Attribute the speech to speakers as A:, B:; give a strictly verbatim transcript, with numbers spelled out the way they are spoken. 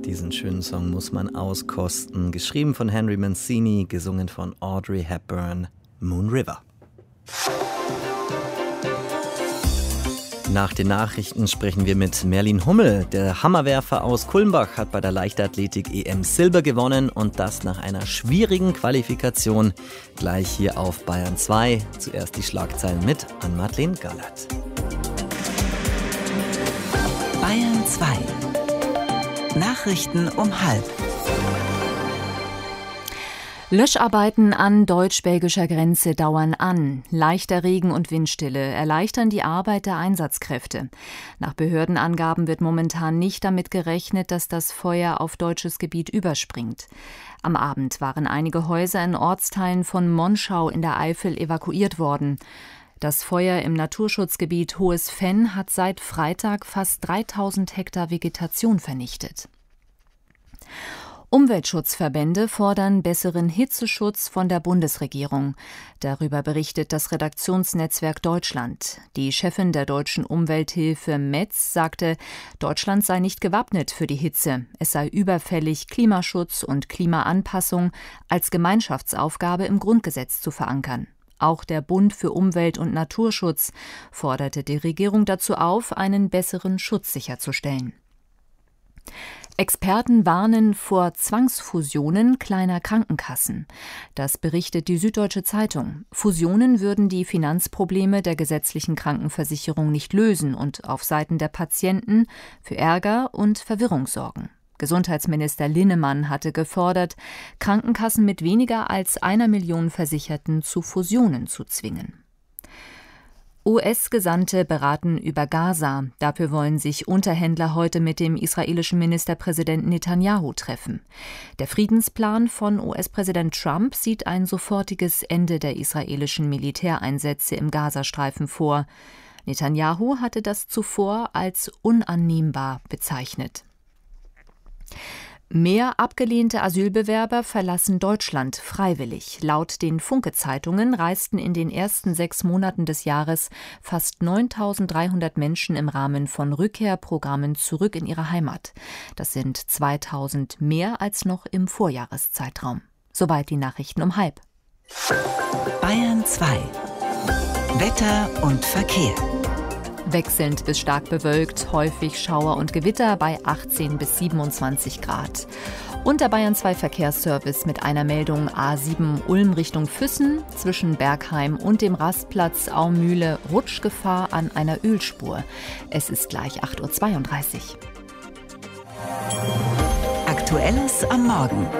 A: Diesen schönen Song muss man auskosten. Geschrieben von Henry Mancini, gesungen von Audrey Hepburn, Moon River. Nach den Nachrichten sprechen wir mit Merlin Hummel. Der Hammerwerfer aus Kulmbach hat bei der Leichtathletik-E M Silber gewonnen und das nach einer schwierigen Qualifikation. Gleich hier auf Bayern zwei. Zuerst die Schlagzeilen mit Ann-Madeleine Gallert.
B: Bayern zwei. Nachrichten um halb.
C: Löscharbeiten an deutsch-belgischer Grenze dauern an. Leichter Regen und Windstille erleichtern die Arbeit der Einsatzkräfte. Nach Behördenangaben wird momentan nicht damit gerechnet, dass das Feuer auf deutsches Gebiet überspringt. Am Abend waren einige Häuser in Ortsteilen von Monschau in der Eifel evakuiert worden. Das Feuer im Naturschutzgebiet Hohes Fenn hat seit Freitag fast dreitausend Hektar Vegetation vernichtet. Umweltschutzverbände fordern besseren Hitzeschutz von der Bundesregierung. Darüber berichtet das Redaktionsnetzwerk Deutschland. Die Chefin der Deutschen Umwelthilfe Metz sagte, Deutschland sei nicht gewappnet für die Hitze. Es sei überfällig, Klimaschutz und Klimaanpassung als Gemeinschaftsaufgabe im Grundgesetz zu verankern. Auch der Bund für Umwelt- und Naturschutz forderte die Regierung dazu auf, einen besseren Schutz sicherzustellen. Experten warnen vor Zwangsfusionen kleiner Krankenkassen. Das berichtet die Süddeutsche Zeitung. Fusionen würden die Finanzprobleme der gesetzlichen Krankenversicherung nicht lösen und auf Seiten der Patienten für Ärger und Verwirrung sorgen. Gesundheitsminister Linnemann hatte gefordert, Krankenkassen mit weniger als einer Million Versicherten zu Fusionen zu zwingen. U S-Gesandte beraten über Gaza. Dafür wollen sich Unterhändler heute mit dem israelischen Ministerpräsidenten Netanyahu treffen. Der Friedensplan von U S-Präsident Trump sieht ein sofortiges Ende der israelischen Militäreinsätze im Gazastreifen vor. Netanyahu hatte das zuvor als unannehmbar bezeichnet. Mehr abgelehnte Asylbewerber verlassen Deutschland freiwillig. Laut den Funke-Zeitungen reisten in den ersten sechs Monaten des Jahres fast neuntausenddreihundert Menschen im Rahmen von Rückkehrprogrammen zurück in ihre Heimat. Das sind zweitausend mehr als noch im Vorjahreszeitraum. Soweit die Nachrichten um halb.
B: Bayern zwei. Wetter und Verkehr.
C: Wechselnd bis stark bewölkt, häufig Schauer und Gewitter bei achtzehn bis siebenundzwanzig Grad. Und der Bayern zwei Verkehrsservice mit einer Meldung A sieben Ulm Richtung Füssen zwischen Bergheim und dem Rastplatz Aumühle Rutschgefahr an einer Ölspur. Es ist gleich acht Uhr zweiunddreißig.
B: Aktuelles am Morgen.